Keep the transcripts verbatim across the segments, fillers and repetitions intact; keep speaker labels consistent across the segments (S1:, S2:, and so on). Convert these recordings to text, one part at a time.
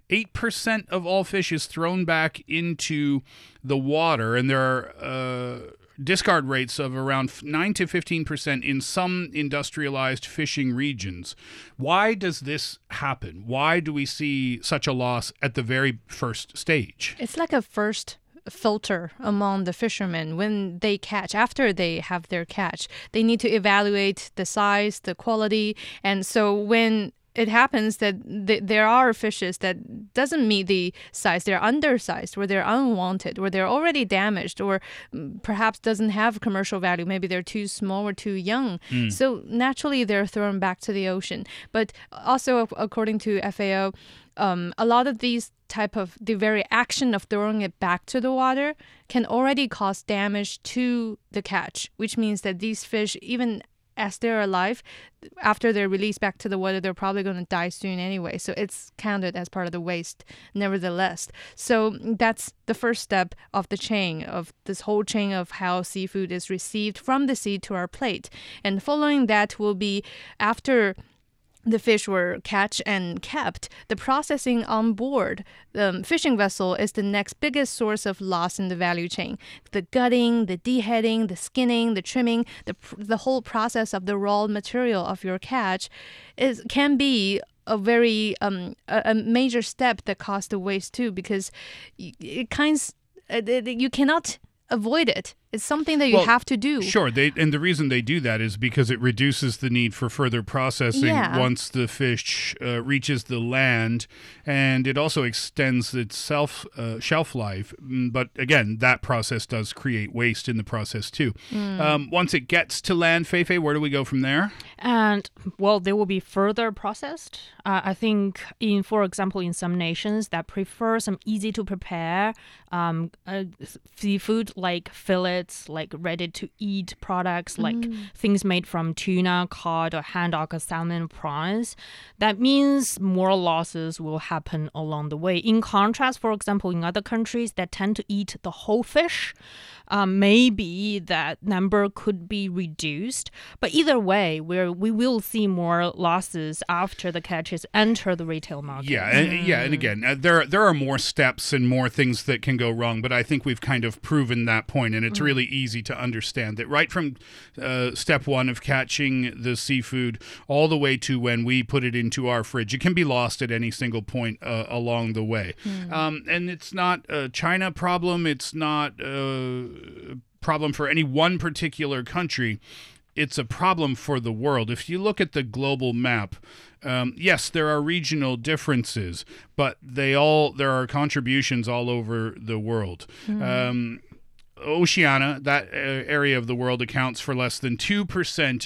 S1: eight percent of all fish is thrown back into the water, and there are uh, discard rates of around nine to fifteen percent in some industrialized fishing regions. Why does this happen? Why do we see such a loss at the very first stage?
S2: It's like a first filter among the fishermen when they catch. After they have their catch, they need to evaluate the size, the quality, and so when it happens that th- there are fishes that doesn't meet the size, they're undersized, or they're unwanted, or they're already damaged, or mm, perhaps doesn't have commercial value. Maybe they're too small or too young.
S1: Mm.
S2: So naturally, they're thrown back to the ocean. But also, according to F A O, um, a lot of these type of, the very action of throwing it back to the water can already cause damage to the catch, which means that these fish, even as they're alive, after they're released back to the water, they're probably going to die soon anyway. So it's counted as part of the waste, nevertheless. So that's the first step of the chain, of this whole chain of how seafood is received from the sea to our plate. And following that will be, after the fish were catch and kept, the processing on board the um, fishing vessel is the next biggest source of loss in the value chain. The gutting, the deheading, the skinning, the trimming, the the whole process of the raw material of your catch is can be a very um a, a major step that causes the waste too, because it kinds uh, you cannot avoid it. It's something that you
S1: well,
S2: have to do.
S1: Sure, they and the reason they do that is because it reduces the need for further processing
S2: Yeah.
S1: once the fish uh, reaches the land, and it also extends its self, uh, shelf life. But again, that process does create waste in the process too.
S2: Mm.
S1: Um, once it gets to land, Feifei, where do we go from there?
S3: And, well, they will be further processed. Uh, I think, in, for example, in some nations that prefer some easy-to-prepare um, uh, seafood like fillets, like ready-to-eat products, like
S2: Mm.
S3: things made from tuna, cod, or haddock, or salmon, prawns. That means more losses will happen along the way. In contrast, for example, in other countries that tend to eat the whole fish, um, maybe that number could be reduced. But either way, we're, we will see more losses after the catches enter the retail market.
S1: Yeah, and, yeah, and again, uh, there there are more steps and more things that can go wrong, but I think we've kind of proven that point, and it's
S2: Mm.
S1: really easy to understand that right from uh, step one of catching the seafood all the way to when we put it into our fridge, it can be lost at any single point uh, along the way.
S2: Mm.
S1: Um, and it's not a China problem. It's not a problem for any one particular country. It's a problem for the world. If you look at the global map, um, yes, there are regional differences, but they all there are contributions all over the world.
S2: Mm.
S1: Um, Oceania, that uh, area of the world, accounts for less than two percent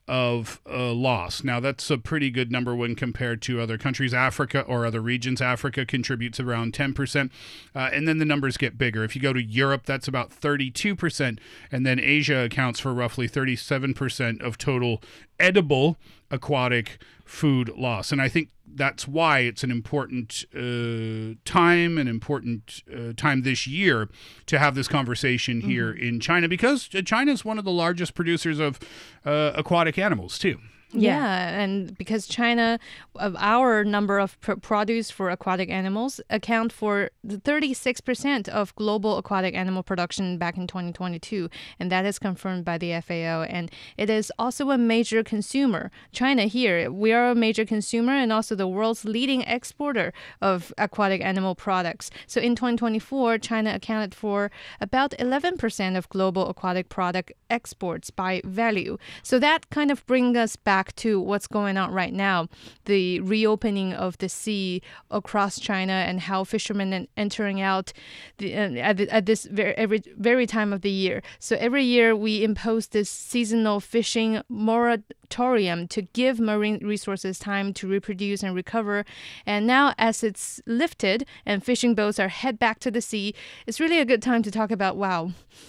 S1: of uh, loss. Now, that's a pretty good number when compared to other countries. Africa or other regions, Africa contributes around ten percent, uh, and then the numbers get bigger. If you go to Europe, that's about thirty-two percent, and then Asia accounts for roughly thirty-seven percent of total edible aquatic food loss. And I think that's why it's an important uh, time, an important uh, time this year to have this conversation here mm-hmm. in China, because China is one of the largest producers of uh, aquatic animals too.
S2: Yeah. yeah, and because China, of our number of pr- produce for aquatic animals, account for thirty-six percent of global aquatic animal production back in twenty twenty-two, and that is confirmed by the F A O. And it is also a major consumer. China here, we are a major consumer and also the world's leading exporter of aquatic animal products. So in twenty twenty-four, China accounted for about eleven percent of global aquatic product exports by value. So that kind of brings us back to what's going on right now, the reopening of the sea across China and how fishermen are entering out the, uh, at, the, at this very, every, very time of the year. So every year we impose this seasonal fishing moratorium to give marine resources time to reproduce and recover. And now as it's lifted and fishing boats are head back to the sea, it's really a good time to talk about, wow,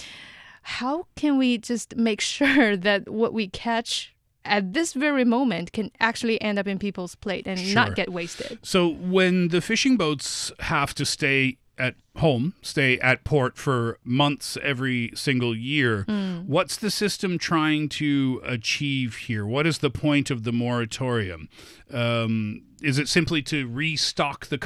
S2: how can we just make sure that what we catch at this very moment can actually end up in people's plate and
S1: Sure.
S2: not get wasted.
S1: So when the fishing boats have to stay at home, stay at port for months every single year,
S2: Mm.
S1: what's the system trying to achieve here? What is the point of the moratorium? Um, is it simply to restock the